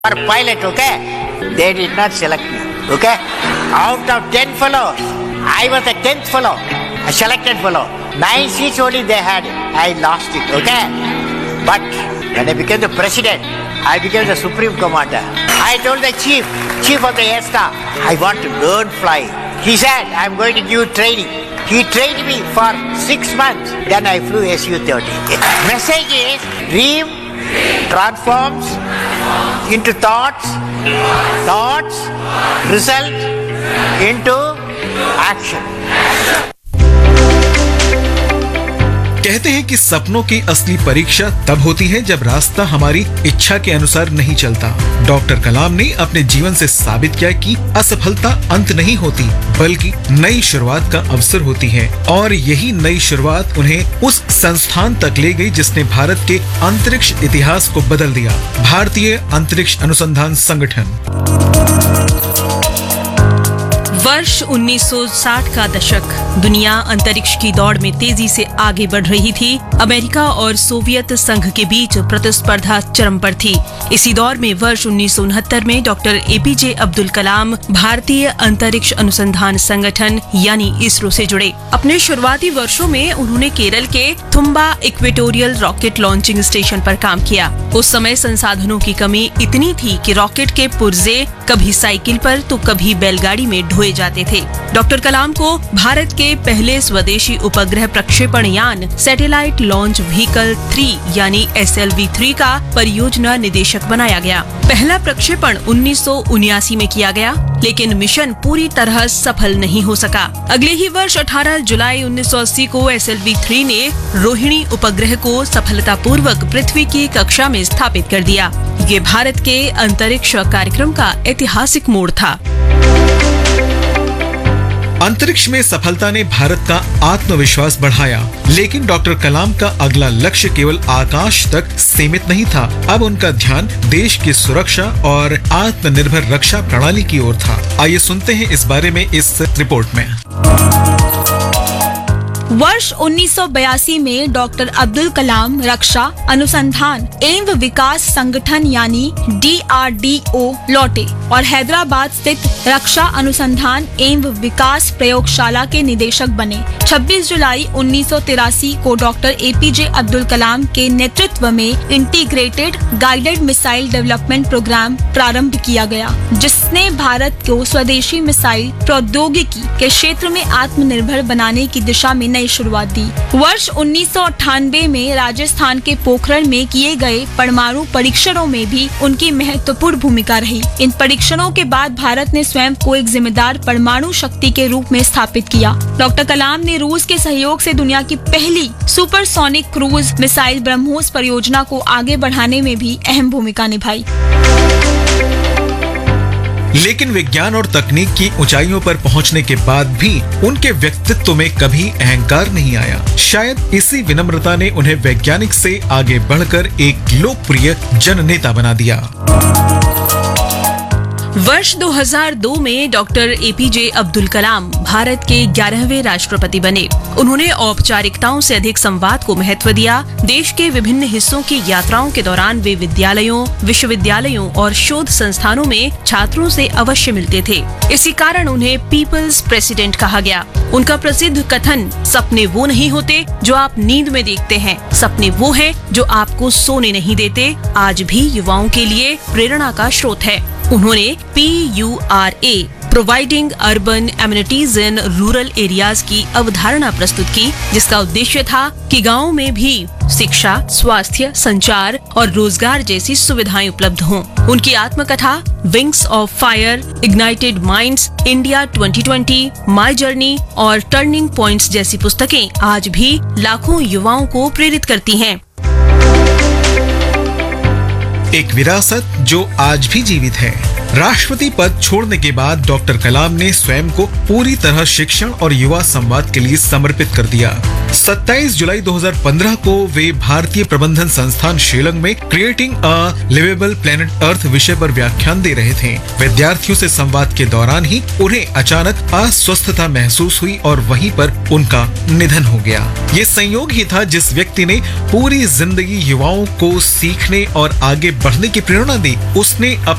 for pilot, okay? They did not select me, okay? Out of 10 fellows, I was the 10th fellow, a selected fellow. 9 seats only they had. I lost it, okay? But when I became the president, I became the supreme commander. I told the chief of the air staff, I want to learn flying. He said, I'm going to give you training. He trained me for 6 months. Then I flew Su-30. Message is, dream transforms into thoughts, thoughts result into action. कहते हैं कि सपनों की असली परीक्षा तब होती है जब रास्ता हमारी इच्छा के अनुसार नहीं चलता। डॉक्टर कलाम ने अपने जीवन से साबित किया कि असफलता अंत नहीं होती, बल्कि नई शुरुआत का अवसर होती है। और यही नई शुरुआत उन्हें उस संस्थान तक ले गई जिसने भारत के अंतरिक्ष इतिहास को बदल दिया, भारतीय अंतरिक्ष अनुसंधान संगठन। वर्ष 1960 का दशक, दुनिया अंतरिक्ष की दौड़ में तेजी से आगे बढ़ रही थी। अमेरिका और सोवियत संघ के बीच प्रतिस्पर्धा चरम पर थी। इसी दौर में वर्ष 1969 में डॉक्टर एपीजे अब्दुल कलाम भारतीय अंतरिक्ष अनुसंधान संगठन यानी इसरो से जुड़े। अपने शुरुआती वर्षों में उन्होंने केरल के Thumba equatorial rocket launching station पर काम किया। उस समय संसाधनों की कमी इतनी थी कि रॉकेट के पुर्जे कभी साइकिल पर तो कभी बैलगाड़ी में ढोए जाते थे। डॉक्टर कलाम को भारत के पहले स्वदेशी उपग्रह प्रक्षेपण यान सैटेलाइट लॉन्च व्हीकल 3 यानी SLV-3 का परियोजना निदेशक बनाया गया। पहला प्रक्षेपण 1979 में किया गया, लेकिन मिशन पूरी तरह सफल नहीं हो सका। अगले ही वर्ष 18 जुलाई 1980 को SLV-3 ने रोहिणी उपग्रह को सफलतापूर्वक पृथ्वी की कक्षा में स्थापित कर दिया। ये भारत के अंतरिक्ष कार्यक्रम का ऐतिहासिक मोड़ था। अंतरिक्ष में सफलता ने भारत का आत्मविश्वास बढ़ाया, लेकिन डॉक्टर कलाम का अगला लक्ष्य केवल आकाश तक सीमित नहीं था। अब उनका ध्यान देश की सुरक्षा और आत्मनिर्भर रक्षा प्रणाली की ओर था। आइए सुनते हैं इस बारे में इस रिपोर्ट में। वर्ष 1982 में डॉक्टर अब्दुल कलाम रक्षा अनुसंधान एवं विकास संगठन यानी DRDO लौटे और हैदराबाद स्थित रक्षा अनुसंधान एवं विकास प्रयोगशाला के निदेशक बने। 26 जुलाई 1983 को डॉक्टर एपीजे अब्दुल कलाम के नेतृत्व में integrated guided missile development programme प्रारंभ किया गया, जिसने भारत को स्वदेशी मिसाइल प्रौद्योगिकी के क्षेत्र में आत्मनिर्भर बनाने की दिशा में नई शुरुआत दी। वर्ष 1998 में राजस्थान के पोखरण में किए गए परमाणु परीक्षणों में भी उनकी महत्वपूर्ण भूमिका रही। इन परीक्षणों के बाद भारत ने स्वयं को एक जिम्मेदार परमाणु शक्ति के रूप में स्थापित किया। डॉक्टर कलाम ने रूस के सहयोग से दुनिया की पहली सुपरसोनिक क्रूज मिसाइल ब्रह्मोस परियोजना को आगे बढ़ाने में भी अहम भूमिका निभाई। लेकिन विज्ञान और तकनीक की ऊंचाइयों पर पहुंचने के बाद भी उनके व्यक्तित्व में कभी अहंकार नहीं आया। शायद इसी विनम्रता ने उन्हें वैज्ञानिक से आगे बढ़कर एक लोकप्रिय जननेता बना दिया। वर्ष 2002 में डॉक्टर एपीजे अब्दुल कलाम भारत के 11वें राष्ट्रपति बने। उन्होंने औपचारिकताओं से अधिक संवाद को महत्व दिया। देश के विभिन्न हिस्सों की यात्राओं के दौरान वे विद्यालयों, विश्वविद्यालयों और शोध संस्थानों में छात्रों से अवश्य मिलते थे। इसी कारण उन्हें पीपल्स प्रेसिडेंट कहा गया। उनका प्रसिद्ध कथन, सपने वो नहीं होते जो आप नींद में देखते हैं, सपने वो हैं जो आपको सोने नहीं देते, आज भी युवाओं के लिए प्रेरणा का स्रोत है। उन्होंने PURA providing urban amenities in rural areas की अवधारणा प्रस्तुत की, जिसका उद्देश्य था कि गाँव में भी शिक्षा, स्वास्थ्य, संचार और रोजगार जैसी सुविधाएं उपलब्ध हों। उनकी आत्मकथा wings of fire, ignited minds, India 2020, my journey और टर्निंग पॉइंट्स जैसी पुस्तकें आज भी लाखों युवाओं को प्रेरित करती हैं। एक विरासत जो आज भी जीवित है। राष्ट्रपति पद छोड़ने के बाद डॉक्टर कलाम ने स्वयं को पूरी तरह शिक्षण और युवा संवाद के लिए समर्पित कर दिया। 27 जुलाई 2015 को वे भारतीय प्रबंधन संस्थान शिलांग में creating a liveable planet earth विषय पर व्याख्यान दे रहे थे। विद्यार्थियों से संवाद के दौरान ही उन्हें अचानक अस्वस्थता महसूस हुई और वहीं पर उनका निधन हो गया। ये संयोग ही था जिस व्यक्ति ने पूरी जिंदगी युवाओं को सीखने और आगे बढ़ने की प्रेरणा दी, उसने